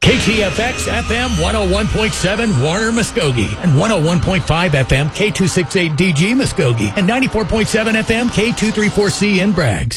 KTFX FM 101.7 Warner Muskogee and 101.5 FM K268DG Muskogee and 94.7 FM K234C in Braggs.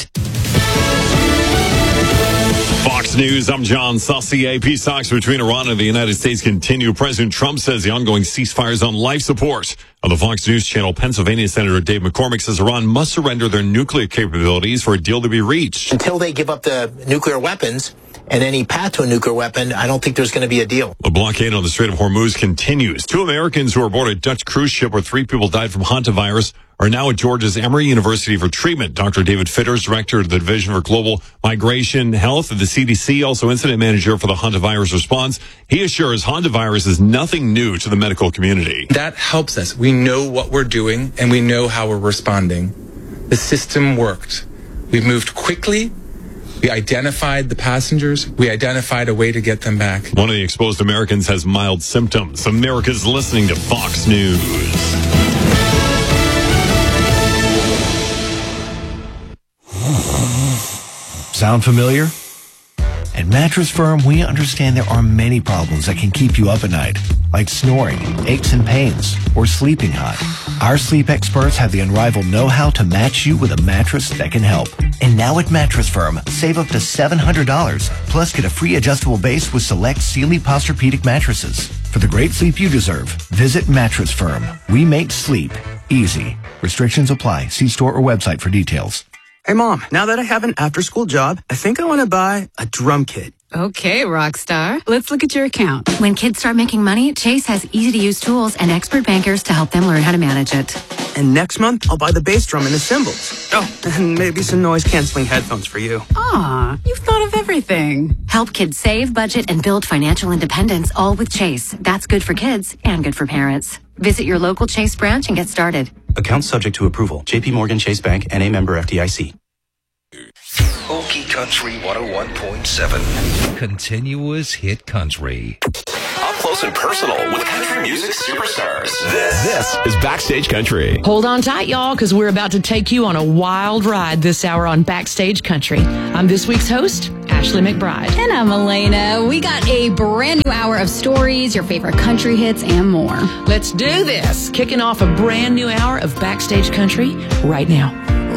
Fox News, I'm John Saucier. Peace talks between Iran and the United States continue. President Trump says the ongoing ceasefire is on life support. On the Fox News channel, Pennsylvania Senator Dave McCormick says Iran must surrender their nuclear capabilities for a deal to be reached. Until they give up the nuclear weapons and any path to a nuclear weapon, I don't think there's going to be a deal. The blockade on the Strait of Hormuz continues. 2 Americans who were aboard a Dutch cruise ship where 3 people died from hantavirus are now at Georgia's Emory University for treatment. Dr. David Fitters, director of the Division for Global Migration Health at the CDC, also incident manager for the hantavirus response. He assures hantavirus is nothing new to the medical community. That helps us. We know what we're doing and we know how we're responding. The system worked. We've moved quickly. We identified the passengers. We identified a way to get them back. One of the exposed Americans has mild symptoms. America's listening to Fox News. Sound familiar? At Mattress Firm, we understand there are many problems that can keep you up at night, like snoring, aches and pains, or sleeping hot. Our sleep experts have the unrivaled know-how to match you with a mattress that can help. And now at Mattress Firm, save up to $700, plus get a free adjustable base with select Sealy Posturepedic mattresses. For the great sleep you deserve, visit Mattress Firm. We make sleep easy. Restrictions apply. See store or website for details. Hey, Mom, now that I have an after-school job, I think I want to buy a drum kit. Okay, Rockstar. Let's look at your account. When kids start making money, Chase has easy-to-use tools and expert bankers to help them learn how to manage it. And next month, I'll buy the bass drum and the cymbals. Oh, and maybe some noise-canceling headphones for you. Aw, you've thought of everything. Help kids save, budget, and build financial independence, all with Chase. That's good for kids and good for parents. Visit your local Chase branch and get started. Account subject to approval. J.P. Morgan Chase Bank, N.A. member FDIC. Okie Country 101.7. Continuous hit country. Up close and personal with country music superstars. This is Backstage Country. Hold on tight, y'all, because we're about to take you on a wild ride this hour on Backstage Country. I'm this week's host, Ashley McBride. And I'm Elena. We got a brand new hour of stories, your favorite country hits, and more. Let's do this. Kicking off a brand new hour of Backstage Country right now.